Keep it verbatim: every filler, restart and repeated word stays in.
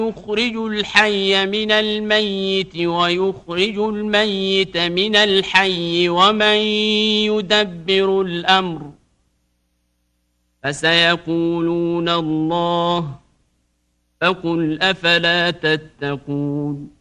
يخرج الحي من الميت ويخرج الميت من الحي ومن يدبر الأمر فسيقولون الله فقل أفلا تتقون